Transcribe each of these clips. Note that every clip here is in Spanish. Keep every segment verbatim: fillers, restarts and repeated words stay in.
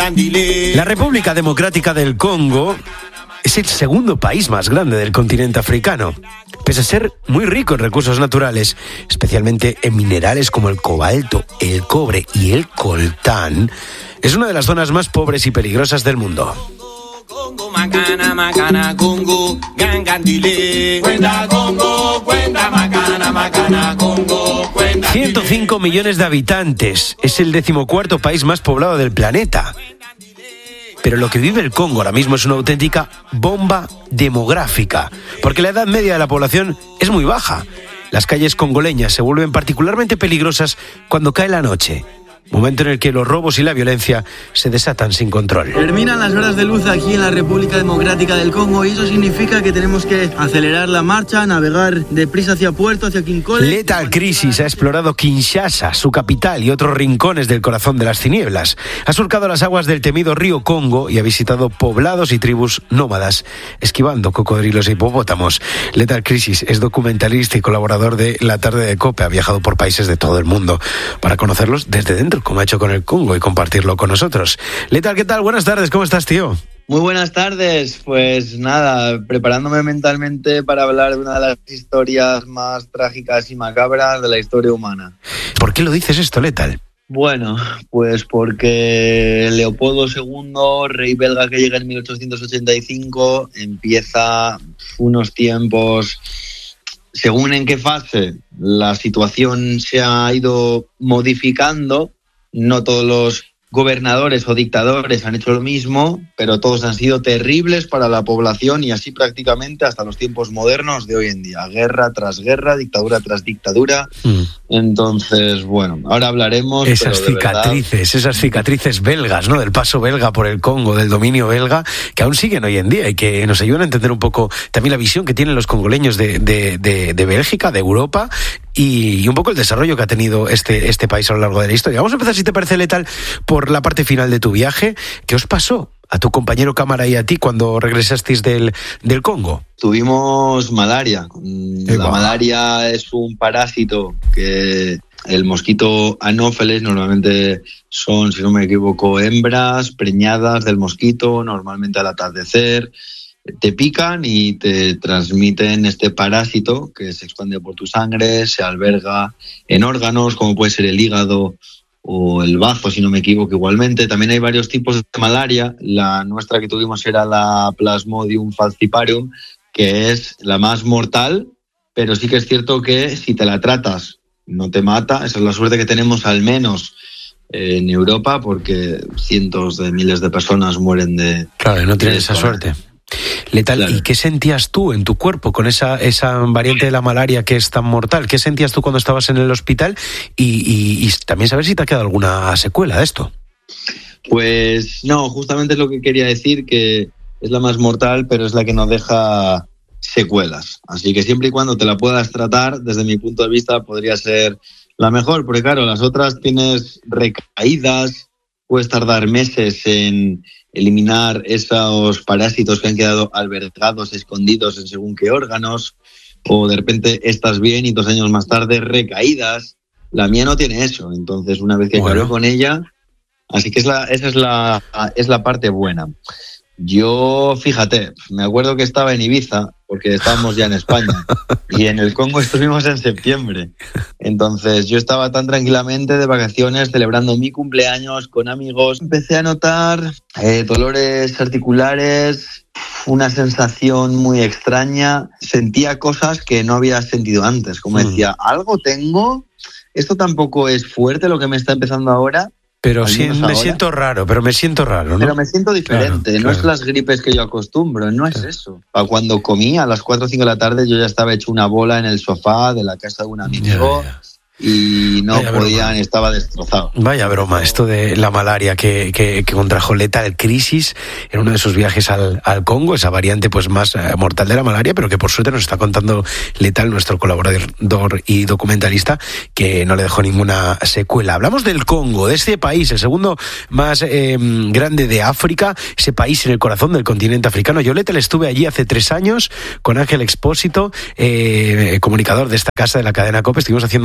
La República Democrática del Congo es el segundo país más grande del continente africano, pese a ser muy rico en recursos naturales, especialmente en minerales como el cobalto, el cobre y el coltán. Es una de las zonas más pobres y peligrosas del mundo. ciento cinco millones de habitantes. Es el decimocuarto país más poblado del planeta. Pero lo que vive el Congo ahora mismo es una auténtica bomba demográfica, porque la edad media de la población es muy baja. Las calles congoleñas se vuelven particularmente peligrosas cuando cae la noche, momento en el que los robos y la violencia se desatan sin control. Terminan las horas de luz aquí en la República Democrática del Congo y eso significa que tenemos que acelerar la marcha, navegar deprisa hacia Puerto, hacia Kinkole. Lethal Crisis ha explorado Kinshasa, su capital, y otros rincones del corazón de las tinieblas. Ha surcado las aguas del temido río Congo y ha visitado poblados y tribus nómadas, esquivando cocodrilos y hipopótamos. Lethal Crisis es documentalista y colaborador de La Tarde de COPE. Ha viajado por países de todo el mundo para conocerlos desde dentro, como ha hecho con el Congo, y compartirlo con nosotros. Lethal, ¿qué tal? Buenas tardes, ¿cómo estás, tío? Muy buenas tardes, pues nada, preparándome mentalmente para hablar de una de las historias más trágicas y macabras de la historia humana. ¿Por qué lo dices esto, Lethal? Bueno, pues porque Leopoldo segundo, rey belga que llega en mil ochocientos ochenta y cinco, empieza unos tiempos... Según en qué fase la situación se ha ido modificando, no todos los gobernadores o dictadores han hecho lo mismo, pero todos han sido terribles para la población y así prácticamente hasta los tiempos modernos de hoy en día. Guerra tras guerra, dictadura tras dictadura. Mm. Entonces, bueno, ahora hablaremos... Esas pero de cicatrices, verdad... esas cicatrices belgas, ¿no? Del paso belga por el Congo, del dominio belga, que aún siguen hoy en día y que nos ayudan a entender un poco también la visión que tienen los congoleños de, de, de, de Bélgica, de Europa, y, y un poco el desarrollo que ha tenido este, este país a lo largo de la historia. Vamos a empezar, si te parece, Lethal, por la parte final de tu viaje. ¿Qué os pasó a tu compañero cámara y a ti cuando regresasteis del, del Congo? Tuvimos malaria. La Eba. malaria es un parásito que el mosquito anófeles normalmente son, si no me equivoco, hembras preñadas del mosquito, normalmente al atardecer. Te pican y te transmiten este parásito que se expande por tu sangre, se alberga en órganos como puede ser el hígado o el bazo, si no me equivoco, igualmente. También hay varios tipos de malaria. La nuestra que tuvimos era la Plasmodium falciparum, que es la más mortal, pero sí que es cierto que si te la tratas no te mata. Esa es la suerte que tenemos, al menos en Europa, porque cientos de miles de personas mueren de... Claro, no tienes esa suerte. Lethal, claro. ¿Y qué sentías tú en tu cuerpo con esa, esa variante de la malaria que es tan mortal? ¿Qué sentías tú cuando estabas en el hospital? Y, y, y también saber si te ha quedado alguna secuela de esto. Pues no, justamente es lo que quería decir, que es la más mortal, pero es la que no deja secuelas. Así que siempre y cuando te la puedas tratar, desde mi punto de vista, podría ser la mejor, porque claro, las otras tienes recaídas, puedes tardar meses en eliminar esos parásitos que han quedado albergados, escondidos en según qué órganos, o de repente estás bien y dos años más tarde recaídas. La mía no tiene eso, entonces una vez que bueno. acabé con ella, así que es la, esa es la, es la parte buena. Yo, fíjate, me acuerdo que estaba en Ibiza, porque estábamos ya en España, y en el Congo estuvimos en septiembre. Entonces yo estaba tan tranquilamente de vacaciones, celebrando mi cumpleaños con amigos. Empecé a notar eh, dolores articulares, una sensación muy extraña. Sentía cosas que no había sentido antes, como decía, algo tengo, esto tampoco es fuerte lo que me está empezando ahora. Pero sí, me ahora. siento raro, pero me siento raro, ¿no? Pero me siento diferente, claro, no claro. es las gripes que yo acostumbro, no es claro. eso. Cuando comí a las cuatro o cinco de la tarde yo ya estaba hecho una bola en el sofá de la casa de un amigo. Ya, ya. Y no Vaya podían, broma. Estaba destrozado. Vaya broma, esto de la malaria que, que, que contrajo Lethal Crisis en uno de sus viajes al, al Congo, esa variante pues más eh, mortal de la malaria, pero que por suerte nos está contando Lethal, nuestro colaborador y documentalista, que no le dejó ninguna secuela. Hablamos del Congo, de este país, el segundo más eh, grande de África, ese país en el corazón del continente africano. Yo, Lethal, estuve allí hace tres años con Ángel Expósito, eh, comunicador de esta casa, de la cadena COPE. Estuvimos haciendo allí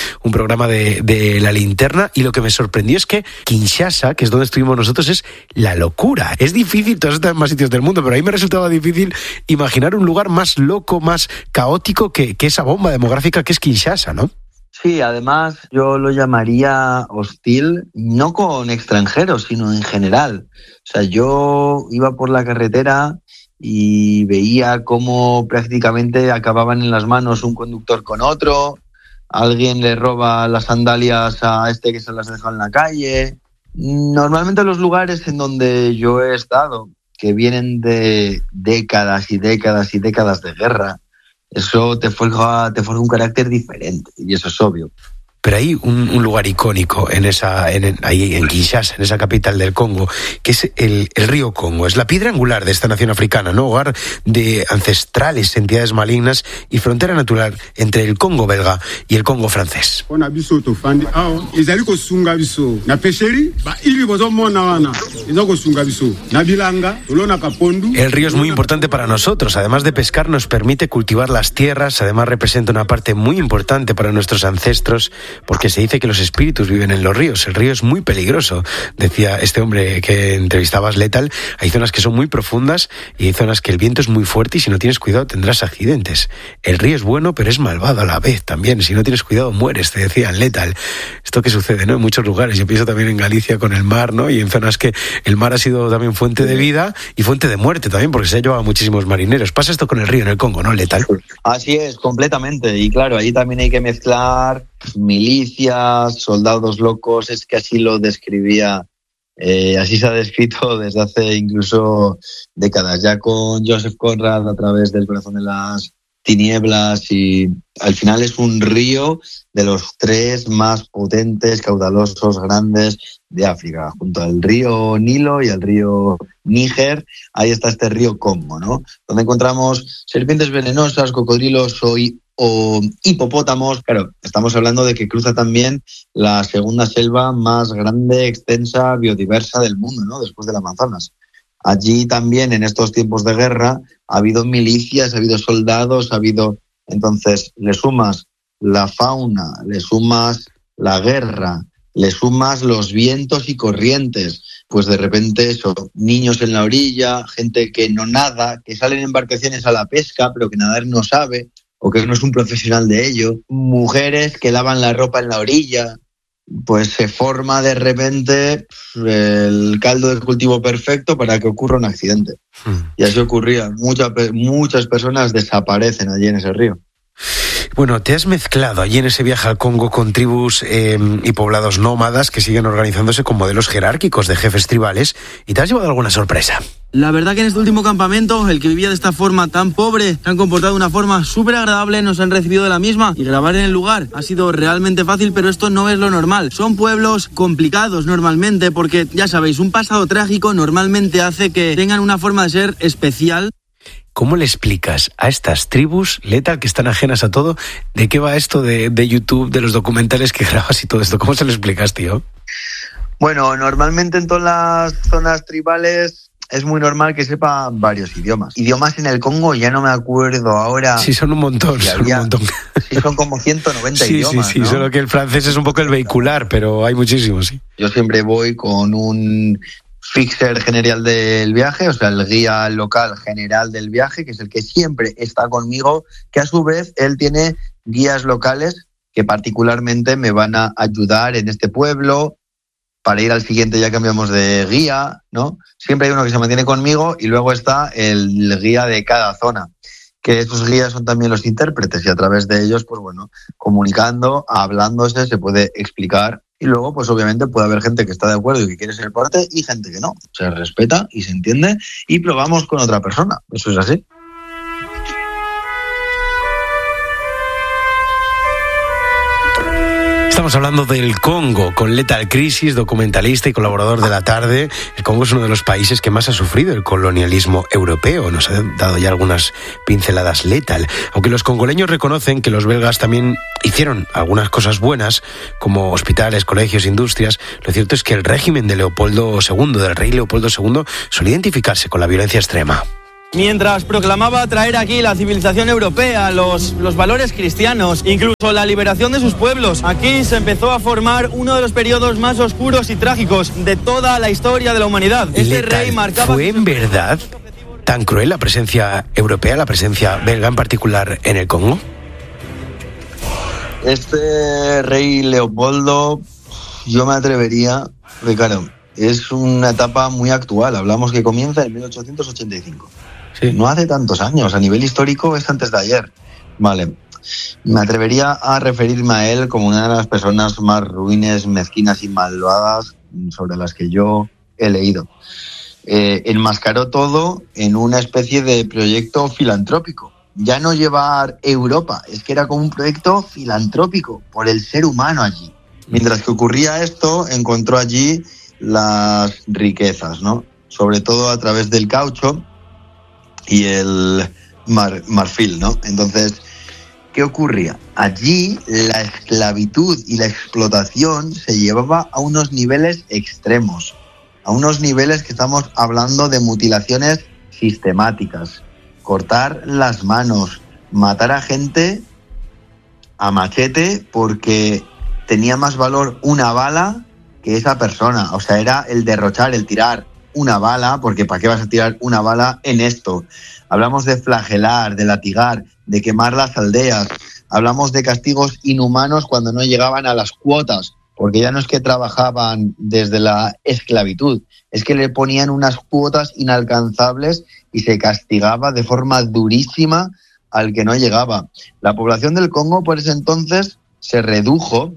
un programa de, de La Linterna, y lo que me sorprendió es que Kinshasa, que es donde estuvimos nosotros, es la locura. Es difícil, todos están en más sitios del mundo, pero a mí me resultaba difícil imaginar un lugar más loco, más caótico que, que esa bomba demográfica que es Kinshasa, ¿no? Sí, además yo lo llamaría hostil, no con extranjeros, sino en general. O sea, yo iba por la carretera y veía cómo prácticamente acababan en las manos un conductor con otro, alguien le roba las sandalias a este que se las deja en la calle. Normalmente los lugares en donde yo he estado, que vienen de décadas y décadas y décadas de guerra, eso te forja, te forja un carácter diferente, y eso es obvio. Pero hay un, un lugar icónico en esa, en, ahí en Kinshasa, en esa capital del Congo, que es el, el río Congo. Es la piedra angular de esta nación africana, ¿no? Hogar de ancestrales entidades malignas y frontera natural entre el Congo belga y el Congo francés. El río es muy importante para nosotros. Además de pescar, nos permite cultivar las tierras. Además, representa una parte muy importante para nuestros ancestros, porque se dice que los espíritus viven en los ríos. El río es muy peligroso, decía este hombre que entrevistabas, Lethal. Hay zonas que son muy profundas y hay zonas que el viento es muy fuerte y si no tienes cuidado tendrás accidentes. El río es bueno, pero es malvado a la vez también. Si no tienes cuidado mueres, te decía Lethal. Esto que sucede, ¿no?, en muchos lugares. Yo pienso también en Galicia con el mar, ¿no?, y en zonas que el mar ha sido también fuente de vida y fuente de muerte también, porque se ha llevado a muchísimos marineros. Pasa esto con el río en el Congo, ¿no, Lethal? Así es, completamente. Y claro, ahí también hay que mezclar milicias, soldados locos. Es que así lo describía, eh, así se ha descrito desde hace incluso décadas, ya con Joseph Conrad a través del Corazón de las Tinieblas, y al final es un río de los tres más potentes, caudalosos, grandes de África, junto al río Nilo y al río Níger. Ahí está este río Congo, ¿no?, donde encontramos serpientes venenosas, cocodrilos o, o hipopótamos. Claro, estamos hablando de que cruza también la segunda selva más grande, extensa, biodiversa del mundo, ¿no?, después del Amazonas. Allí también, en estos tiempos de guerra, ha habido milicias, ha habido soldados, ha habido... Entonces, le sumas la fauna, le sumas la guerra, le sumas los vientos y corrientes, pues de repente eso, niños en la orilla, gente que no nada, que salen en embarcaciones a la pesca, pero que nadar no sabe, o que no es un profesional de ello, mujeres que lavan la ropa en la orilla. Pues se forma de repente el caldo de cultivo perfecto para que ocurra un accidente. Hmm. Y así ocurría. Muchas, muchas personas desaparecen allí en ese río. Bueno, te has mezclado allí en ese viaje al Congo con tribus eh, y poblados nómadas que siguen organizándose con modelos jerárquicos de jefes tribales, y te has llevado alguna sorpresa. La verdad que en este último campamento, el que vivía de esta forma tan pobre, se han comportado de una forma súper agradable, nos han recibido de la misma, y grabar en el lugar ha sido realmente fácil, pero esto no es lo normal. Son pueblos complicados normalmente, porque ya sabéis, un pasado trágico normalmente hace que tengan una forma de ser especial. ¿Cómo le explicas a estas tribus, Lethal, que están ajenas a todo, de qué va esto de, de YouTube, de los documentales que grabas y todo esto? ¿Cómo se lo explicas, tío? Bueno, normalmente en todas las zonas tribales es muy normal que sepa varios idiomas. Idiomas en el Congo ya no me acuerdo ahora. Sí, son un montón, son había, un montón. Sí, son como ciento noventa sí, idiomas, Sí, sí, ¿no? Solo que el francés es un poco el vehicular, pero hay muchísimos, sí. Yo siempre voy con un fixer general del viaje, o sea, el guía local general del viaje, que es el que siempre está conmigo, que a su vez él tiene guías locales que particularmente me van a ayudar en este pueblo. Para ir al siguiente ya cambiamos de guía, ¿no? Siempre hay uno que se mantiene conmigo y luego está el guía de cada zona, que esos guías son también los intérpretes, y a través de ellos, pues bueno, comunicando, hablándose, se puede explicar. Y luego, pues obviamente puede haber gente que está de acuerdo y que quiere ser parte, y gente que no. Se respeta y se entiende, y probamos con otra persona. Eso es así. Estamos hablando del Congo con Lethal Crisis, documentalista y colaborador de La Tarde. El Congo es uno de los países que más ha sufrido el colonialismo europeo. Nos ha dado ya algunas pinceladas Lethal. Aunque los congoleños reconocen que los belgas también hicieron algunas cosas buenas, como hospitales, colegios, industrias, lo cierto es que el régimen de Leopoldo segundo, del rey Leopoldo segundo, solía identificarse con la violencia extrema. mientras proclamaba traer aquí la civilización europea, los, los valores cristianos, incluso la liberación de sus pueblos. Aquí se empezó a formar uno de los periodos más oscuros y trágicos de toda la historia de la humanidad. Este Letal, rey marcaba... ¿Fue en verdad tan cruel la presencia europea, la presencia belga en particular en el Congo? Este rey Leopoldo, yo me atrevería, porque claro, es una etapa muy actual. Hablamos que comienza en mil ochocientos ochenta y cinco. Sí. No hace tantos años, a nivel histórico es antes de ayer. Vale, me atrevería a referirme a él como una de las personas más ruines, mezquinas y malvadas sobre las que yo he leído. Eh, enmascaró todo en una especie de proyecto filantrópico. Ya no llevar Europa, es que era como un proyecto filantrópico por el ser humano allí. Mientras que ocurría esto, encontró allí las riquezas, ¿no? Sobre todo a través del caucho y el mar, marfil, ¿no? Entonces, ¿qué ocurría? Allí la esclavitud y la explotación se llevaba a unos niveles extremos, a unos niveles que estamos hablando de mutilaciones sistemáticas, cortar las manos, matar a gente a machete porque tenía más valor una bala que esa persona. O sea, era el derrochar, el tirar una bala, porque ¿para qué vas a tirar una bala en esto? Hablamos de flagelar, de latigar, de quemar las aldeas. Hablamos de castigos inhumanos cuando no llegaban a las cuotas, porque ya no es que trabajaban desde la esclavitud, es que le ponían unas cuotas inalcanzables y se castigaba de forma durísima al que no llegaba. La población del Congo por ese entonces se redujo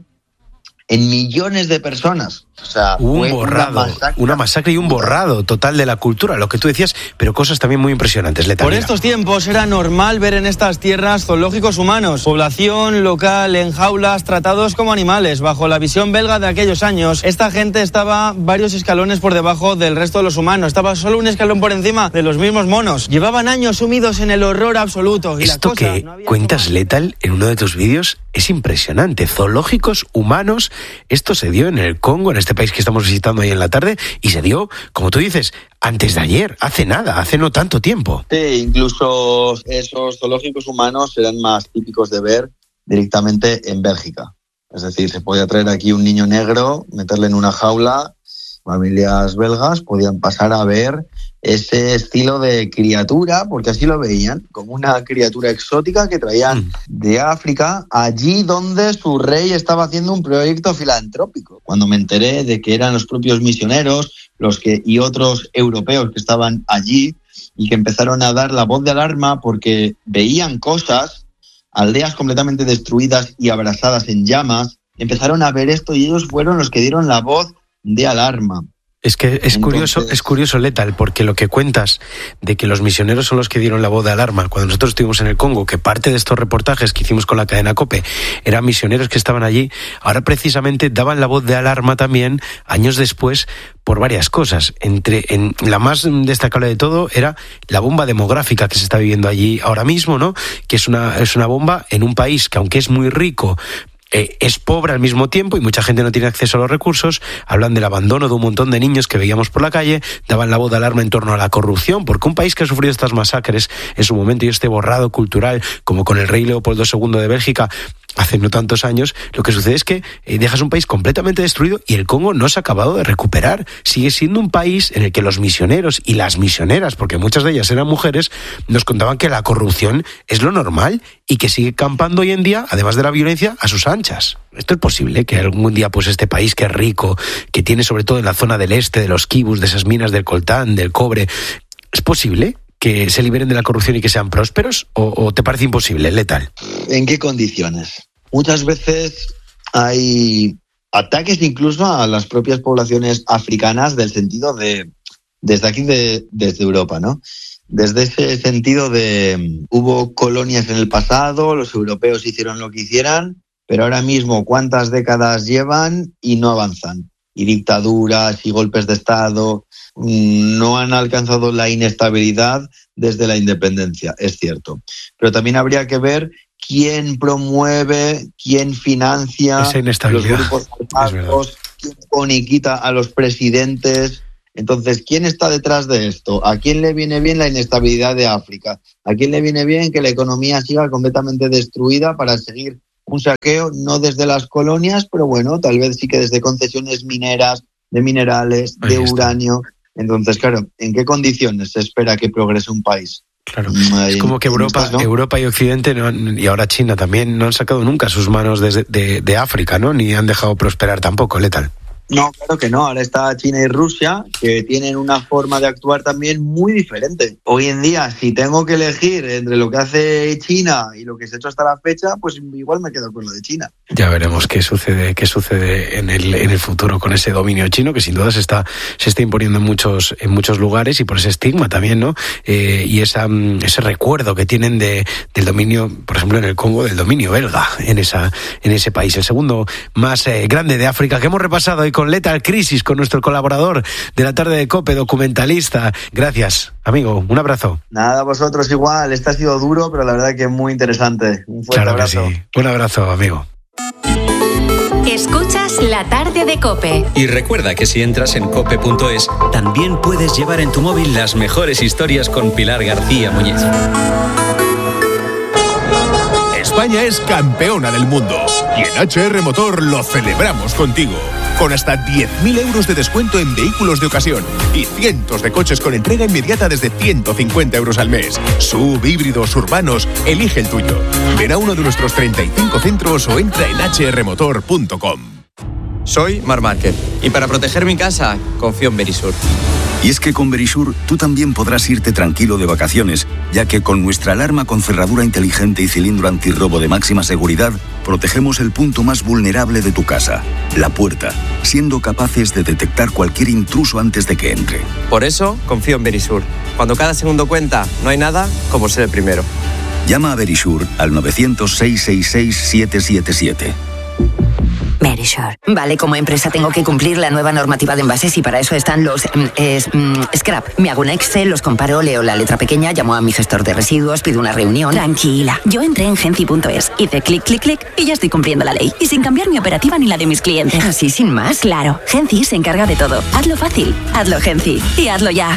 en millones de personas. O sea, un fue borrado, una masacre. una masacre y un borrado total de la cultura, lo que tú decías, pero cosas también muy impresionantes. Letal, Por mira. estos tiempos era normal ver en estas tierras zoológicos humanos, población local en jaulas tratados como animales. Bajo la visión belga de aquellos años, esta gente estaba varios escalones por debajo del resto de los humanos, estaba solo un escalón por encima de los mismos monos. Llevaban años sumidos en el horror absoluto. Y Esto la cosa, que no había cuentas, como... Letal, en uno de tus vídeos es impresionante. Zoológicos humanos, esto se dio en el Congo, en este país que estamos visitando ahí en la tarde, y se dio, como tú dices, antes de ayer, hace nada, hace no tanto tiempo. Sí, incluso esos zoológicos humanos eran más típicos de ver directamente en Bélgica. Es decir, se podía traer aquí un niño negro, meterle en una jaula, familias belgas podían pasar a ver ese estilo de criatura, porque así lo veían, como una criatura exótica que traían mm. de África, allí donde su rey estaba haciendo un proyecto filantrópico. Cuando me enteré de que eran los propios misioneros los que y otros europeos que estaban allí y que empezaron a dar la voz de alarma porque veían cosas, aldeas completamente destruidas y abrasadas en llamas, empezaron a ver esto y ellos fueron los que dieron la voz de alarma. Es que es Entonces... curioso, es curioso, Letal, porque lo que cuentas de que los misioneros son los que dieron la voz de alarma, cuando nosotros estuvimos en el Congo, que parte de estos reportajes que hicimos con la cadena COPE eran misioneros que estaban allí, ahora precisamente daban la voz de alarma también años después por varias cosas. Entre en la más destacable de todo era la bomba demográfica que se está viviendo allí ahora mismo, ¿no? Que es una es una bomba en un país que, aunque es muy rico, Eh, es pobre al mismo tiempo y mucha gente no tiene acceso a los recursos. Hablan del abandono de un montón de niños que veíamos por la calle, daban la voz de alarma en torno a la corrupción, porque un país que ha sufrido estas masacres en su momento y este borrado cultural, como con el rey Leopoldo segundo de Bélgica hace no tantos años, lo que sucede es que eh, dejas un país completamente destruido y el Congo no se ha acabado de recuperar. Sigue siendo un país en el que los misioneros y las misioneras, porque muchas de ellas eran mujeres, nos contaban que la corrupción es lo normal y que sigue campando hoy en día, además de la violencia, a sus anchas. ¿Esto es posible? Que algún día pues este país que es rico, que tiene sobre todo en la zona del este, de los kibus, de esas minas del coltán, del cobre, ¿es posible que se liberen de la corrupción y que sean prósperos? ¿O, o te parece imposible, Letal? ¿En qué condiciones? Muchas veces hay ataques incluso a las propias poblaciones africanas, del sentido de, desde aquí, de, desde Europa, ¿no? Desde ese sentido de hubo colonias en el pasado, los europeos hicieron lo que hicieran, pero ahora mismo cuántas décadas llevan y no avanzan. Y dictaduras y golpes de Estado no han alcanzado la inestabilidad desde la independencia, es cierto. Pero también habría que ver quién promueve, quién financia esa inestabilidad, los grupos armados, quién pone y quita a los presidentes Entonces, ¿quién está detrás de esto? ¿A quién le viene bien la inestabilidad de África? ¿A quién le viene bien que la economía siga completamente destruida para seguir un saqueo, no desde las colonias, pero bueno, tal vez sí que desde concesiones mineras, de minerales, de uranio? Entonces, claro, ¿en qué condiciones se espera que progrese un país? Claro, es como que Europa, ¿no? Europa y Occidente, no han, y ahora China también, no han sacado nunca sus manos desde, de, de África, ¿no? Ni han dejado prosperar tampoco, Letal. No, claro que no. Ahora está China y Rusia, que tienen una forma de actuar también muy diferente. Hoy en día, si tengo que elegir entre lo que hace China y lo que se ha hecho hasta la fecha, pues igual me quedo con lo de China. Ya veremos qué sucede, qué sucede en el en el futuro con ese dominio chino, que sin duda se está se está imponiendo en muchos en muchos lugares, y por ese estigma también, ¿no? Eh, y esa ese recuerdo que tienen de del dominio, por ejemplo, en el Congo, del dominio belga en esa en ese país, el segundo más eh, grande de África, que hemos repasado hoy con Lethal Crisis, con nuestro colaborador de la tarde de COPE, documentalista. Gracias, amigo. Un abrazo. Nada, vosotros igual. Este ha sido duro, pero la verdad que muy interesante. Un fuerte claro abrazo. Que sí. Un abrazo, amigo. Escuchas La Tarde de COPE. Y recuerda que si entras en cope punto es, también puedes llevar en tu móvil las mejores historias con Pilar García Muñiz. España es campeona del mundo y en H R Motor lo celebramos contigo. Con hasta diez mil euros de descuento en vehículos de ocasión y cientos de coches con entrega inmediata desde ciento cincuenta euros al mes. Sub, híbridos, urbanos, elige el tuyo. Ven a uno de nuestros treinta y cinco centros o entra en hache erre motor punto com. Soy Marc Márquez y para proteger mi casa confío en Verisur. Y es que con Verisur tú también podrás irte tranquilo de vacaciones, ya que con nuestra alarma con cerradura inteligente y cilindro antirrobo de máxima seguridad, protegemos el punto más vulnerable de tu casa, la puerta, siendo capaces de detectar cualquier intruso antes de que entre. Por eso confío en Verisur. Cuando cada segundo cuenta, no hay nada como ser el primero. Llama a Verisur al nueve cero cero, seis seis seis, siete siete siete. Verisur. Vale, como empresa tengo que cumplir la nueva normativa de envases y para eso están los mm, es, mm, scrap. Me hago un Excel, los comparo, leo la letra pequeña, llamo a mi gestor de residuos, pido una reunión. Tranquila, yo entré en genci punto es, hice clic, clic, clic y ya estoy cumpliendo la ley. Y sin cambiar mi operativa ni la de mis clientes. ¿Así sin más? Claro, Genci se encarga de todo. Hazlo fácil, hazlo Genci y hazlo ya.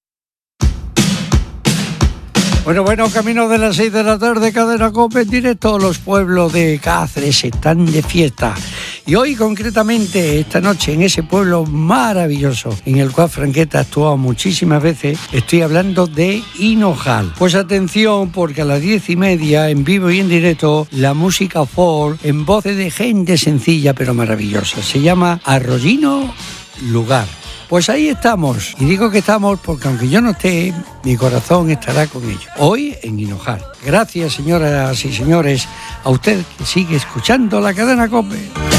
Bueno, bueno, camino de las seis de la tarde, Cadena COPE en directo. Los pueblos de Cáceres están de fiesta. Y hoy, concretamente, esta noche, en ese pueblo maravilloso, en el cual Franqueta ha actuado muchísimas veces, estoy hablando de Hinojal. Pues atención, porque a las diez y media, en vivo y en directo, la música folk, en voces de gente sencilla pero maravillosa. Se llama Arroyino Lugar. Pues ahí estamos, y digo que estamos porque aunque yo no esté, mi corazón estará con ellos. Hoy en Hinojal. Gracias, señoras y señores, a usted que sigue escuchando la Cadena COPE.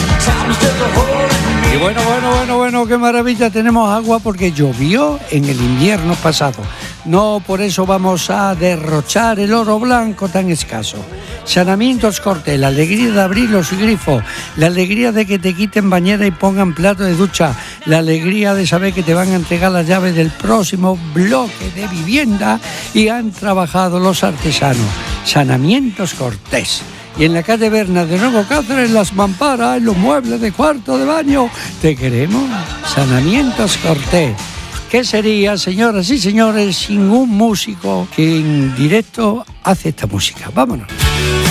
Y bueno, bueno, bueno, bueno, qué maravilla, tenemos agua porque llovió en el invierno pasado. No por eso vamos a derrochar el oro blanco tan escaso. Saneamientos Corte, la alegría de abrir los grifos, la alegría de que te quiten bañera y pongan plato de ducha, la alegría de saber que te van a entregar las llaves del próximo bloque de vivienda y han trabajado los artesanos. Saneamientos Cortés. Y en la calle Berna de Nuevo Cáceres, en las mamparas, en los muebles de cuarto de baño, te queremos. Saneamientos Cortés. ¿Qué sería, señoras y señores, sin un músico que en directo hace esta música? Vámonos.